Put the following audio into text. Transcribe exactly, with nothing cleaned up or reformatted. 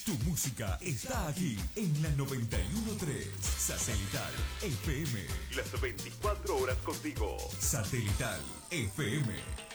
Tu música está aquí en la noventa y uno punto tres. Satelital F M. Las veinticuatro horas contigo. Satelital F M.